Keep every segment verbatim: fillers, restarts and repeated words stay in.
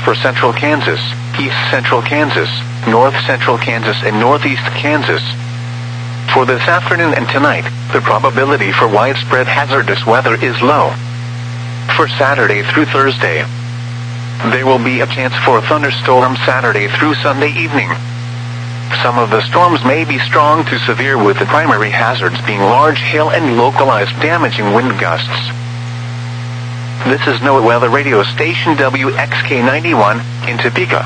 for central Kansas, east central Kansas, north central Kansas, and northeast Kansas. For this afternoon and tonight, the probability for widespread hazardous weather is low. For Saturday through Thursday, there will be a chance for thunderstorms Saturday through Sunday evening. Some of the storms may be strong to severe, with the primary hazards being large hail and localized damaging wind gusts. This is NOAA Weather Radio Station W X K ninety-one in Topeka.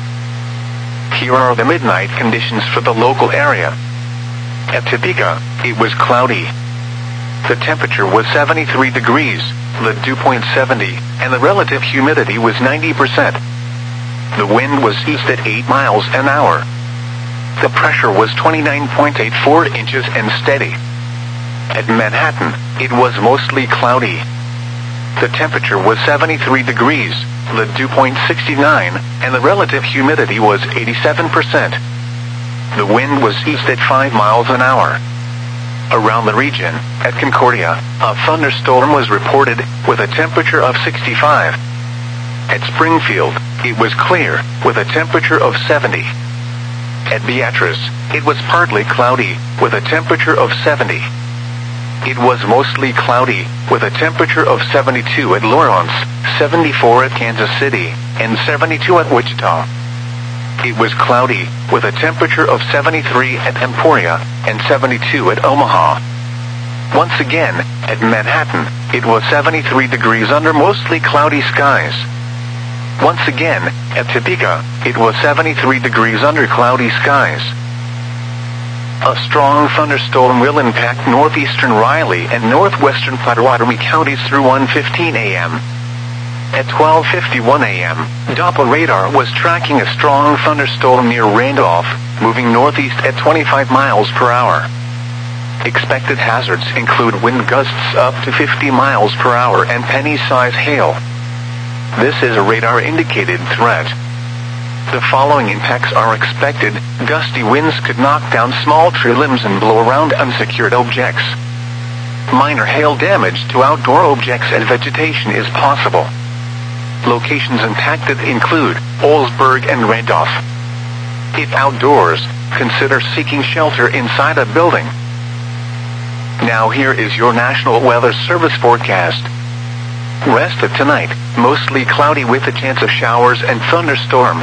Here are the midnight conditions for the local area. At Topeka, it was cloudy. The temperature was seventy-three degrees, the dew point seventy, and the relative humidity was ninety percent. The wind was east at eight miles an hour. The pressure was twenty-nine point eight four inches and steady. At Manhattan, it was mostly cloudy. The temperature was seventy-three degrees, the dew point sixty-nine, and the relative humidity was eighty-seven percent. The wind was east at five miles an hour. Around the region, at Concordia, a thunderstorm was reported, with a temperature of sixty-five. At Springfield, it was clear, with a temperature of seventy. At Beatrice, it was partly cloudy, with a temperature of seventy. It was mostly cloudy, with a temperature of seventy-two at Lawrence, seventy-four at Kansas City, and seventy-two at Wichita. It was cloudy, with a temperature of seventy-three at Emporia, and seventy-two at Omaha. Once again, at Manhattan, it was seventy-three degrees under mostly cloudy skies. Once again, at Topeka, it was seventy-three degrees under cloudy skies. A strong thunderstorm will impact northeastern Riley and northwestern Pottawatomie counties through one fifteen a m At twelve fifty-one a m, Doppler radar was tracking a strong thunderstorm near Randolph, moving northeast at twenty-five miles per hour. Expected hazards include wind gusts up to fifty miles per hour and penny-size hail. This is a radar-indicated threat. The following impacts are expected. Gusty winds could knock down small tree limbs and blow around unsecured objects. Minor hail damage to outdoor objects and vegetation is possible. Locations impacted include Olsburg and Randolph. If outdoors, consider seeking shelter inside a building. Now here is your National Weather Service forecast. Rest of tonight, mostly cloudy with a chance of showers and thunderstorms.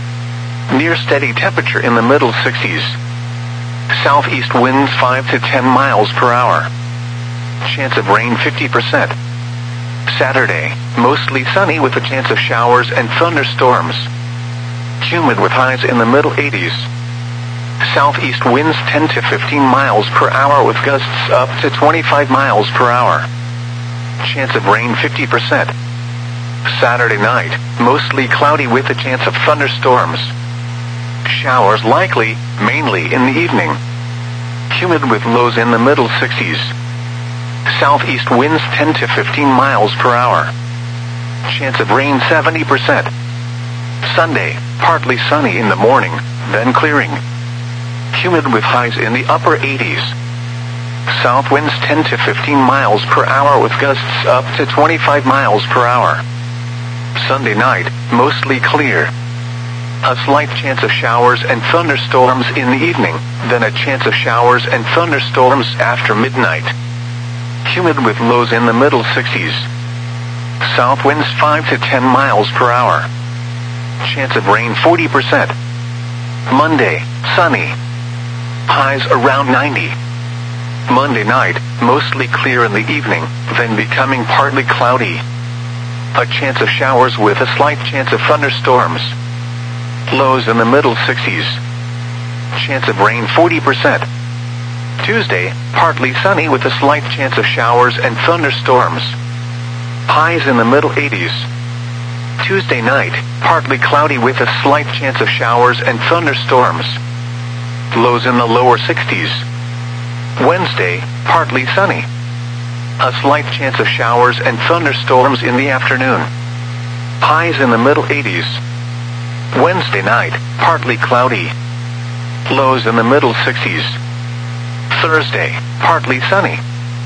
Near steady temperature in the middle sixties. Southeast winds five to ten miles per hour. Chance of rain fifty percent. Saturday, mostly sunny with a chance of showers and thunderstorms. Humid with highs in the middle eighties. Southeast winds ten to fifteen miles per hour with gusts up to twenty-five miles per hour. Chance of rain fifty percent. Saturday night, mostly cloudy with a chance of thunderstorms. Showers likely, mainly in the evening. Humid with lows in the middle sixties. Southeast winds ten to fifteen miles per hour. Chance of rain seventy percent. Sunday, partly sunny in the morning, then clearing. Humid with highs in the upper eighties. South winds ten to fifteen miles per hour with gusts up to twenty-five miles per hour. Sunday night, mostly clear. A slight chance of showers and thunderstorms in the evening, then a chance of showers and thunderstorms after midnight. Humid with lows in the middle sixties. South winds five to ten miles per hour. Chance of rain forty percent. Monday, sunny. Highs around ninety. Monday night, mostly clear in the evening, then becoming partly cloudy. A chance of showers with a slight chance of thunderstorms. Lows in the middle sixties. Chance of rain forty percent. Tuesday, partly sunny with a slight chance of showers and thunderstorms. Highs in the middle eighties. Tuesday night, partly cloudy with a slight chance of showers and thunderstorms. Lows in the lower sixties. Wednesday, partly sunny. A slight chance of showers and thunderstorms in the afternoon. Highs in the middle eighties. Wednesday night, partly cloudy. Lows in the middle sixties. Thursday, partly sunny.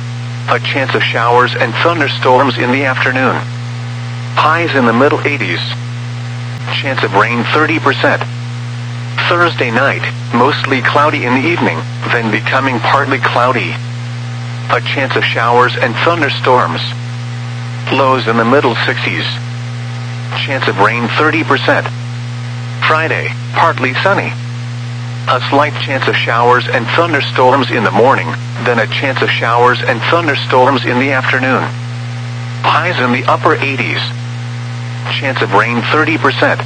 A chance of showers and thunderstorms in the afternoon. Highs in the middle eighties. Chance of rain thirty percent. Thursday night, mostly cloudy in the evening, then becoming partly cloudy. A chance of showers and thunderstorms. Lows in the middle sixties. Chance of rain thirty percent. Friday, partly sunny. A slight chance of showers and thunderstorms in the morning, then a chance of showers and thunderstorms in the afternoon. Highs in the upper eighties. Chance of rain thirty percent.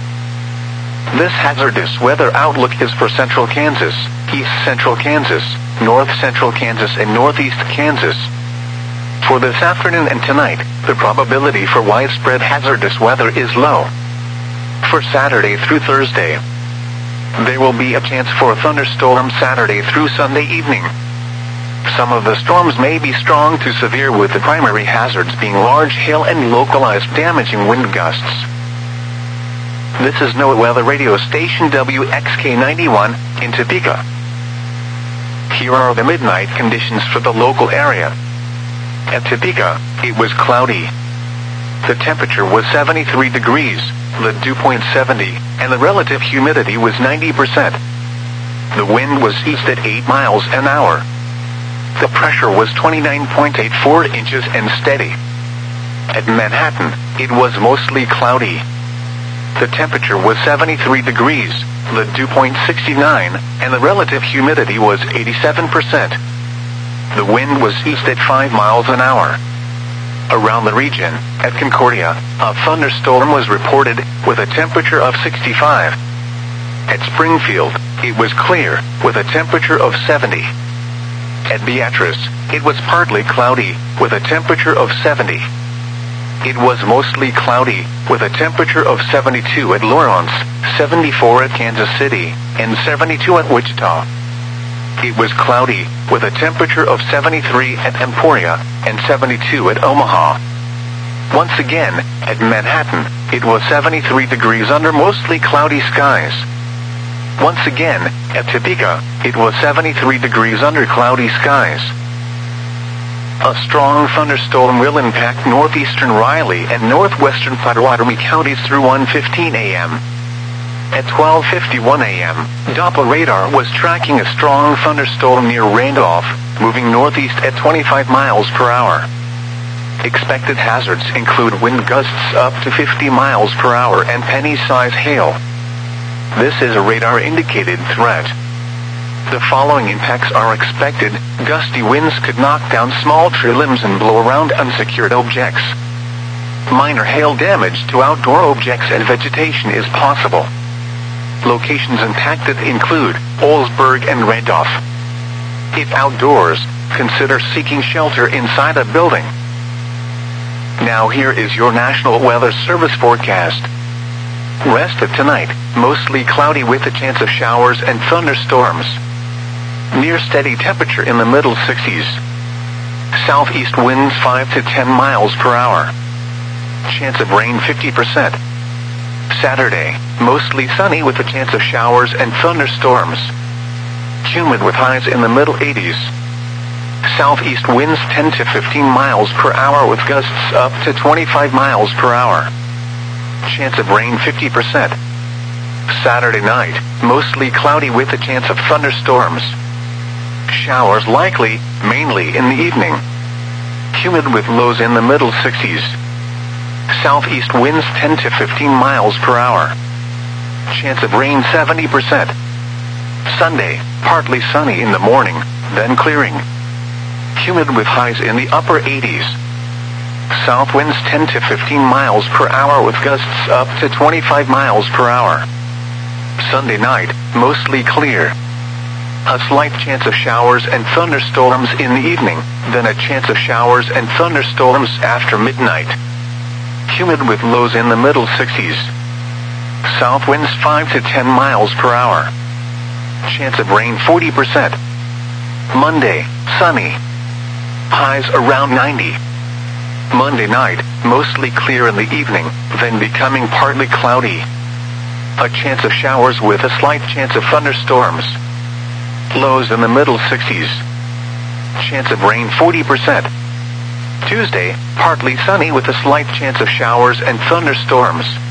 This hazardous weather outlook is for central Kansas, east central Kansas, north central Kansas, and northeast Kansas. For this afternoon and tonight, the probability for widespread hazardous weather is low. For Saturday through Thursday, there will be a chance for a thunderstorm Saturday through Sunday evening. Some of the storms may be strong to severe, with the primary hazards being large hail and localized damaging wind gusts. This is NOAA Weather Radio Station W X K ninety-one in Topeka. Here are the midnight conditions for the local area. At Topeka, it was cloudy. The temperature was seventy-three degrees, the dew point seventy, and the relative humidity was ninety percent. The wind was east at eight miles an hour. The pressure was twenty-nine point eight four inches and steady. At Manhattan, it was mostly cloudy. The temperature was seventy-three degrees, the dew point sixty-nine, and the relative humidity was eighty-seven percent. The wind was east at five miles an hour. Around the region, at Concordia, a thunderstorm was reported with a temperature of sixty-five. At Springfield, it was clear with a temperature of seventy. At Beatrice, it was partly cloudy with a temperature of seventy. It was mostly cloudy with a temperature of seventy-two at Lawrence, seventy-four at Kansas City, and seventy-two at Wichita. It was cloudy with a temperature of seventy-three at Emporia and seventy-two at Omaha. Once again, at Manhattan, it was seventy-three degrees under mostly cloudy skies. Once again, at Topeka, it was seventy-three degrees under cloudy skies. A strong thunderstorm will impact northeastern Riley and northwestern Pottawatomie counties through one fifteen a m At twelve fifty-one a m, Doppler radar was tracking a strong thunderstorm near Randolph, moving northeast at twenty-five miles per hour. Expected hazards include wind gusts up to fifty miles per hour and penny-size hail. This is a radar-indicated threat. The following impacts are expected. Gusty winds could knock down small tree limbs and blow around unsecured objects. Minor hail damage to outdoor objects and vegetation is possible. Locations impacted include Olsberg and Randolph. If outdoors, consider seeking shelter inside a building. Now here is your National Weather Service forecast. Rest of tonight, mostly cloudy with a chance of showers and thunderstorms. Near steady temperature in the middle sixties. Southeast winds five to ten miles per hour. Chance of rain fifty percent. Saturday, mostly sunny with a chance of showers and thunderstorms. Humid with highs in the middle eighties. Southeast winds ten to fifteen miles per hour with gusts up to twenty-five miles per hour. Chance of rain fifty percent. Saturday night, mostly cloudy with a chance of thunderstorms. Showers likely, mainly in the evening. Humid with lows in the middle sixties. Southeast winds ten to fifteen miles per hour. Chance of rain seventy percent. Sunday, partly sunny in the morning, then clearing. Humid with highs in the upper eighties. South winds ten to fifteen miles per hour with gusts up to twenty-five miles per hour. Sunday night, mostly clear. A slight chance of showers and thunderstorms in the evening, then a chance of showers and thunderstorms after midnight. Humid with lows in the middle sixties. South winds five to ten miles per hour. Chance of rain forty percent. Monday, sunny. Highs around ninety. Monday night, mostly clear in the evening, then becoming partly cloudy. A chance of showers with a slight chance of thunderstorms. Lows in the middle sixties. Chance of rain forty percent. Tuesday, partly sunny with a slight chance of showers and thunderstorms.